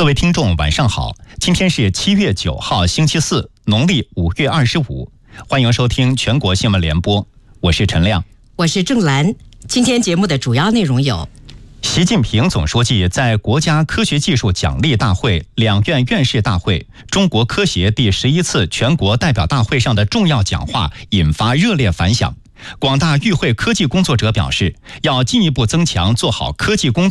各位听众晚上好，今天是7月9号星期四，农历5月25，欢迎收听全国新闻联播，我是陈亮， 我是郑兰。今天节目的主要内容有： 习近平总书记在国家科学技术奖励大会、两院院士大会、中国科协第11次全国代表大会上的重要讲话引发热烈反响。广大与会科技工作者表示，要进一步增强做好科技工作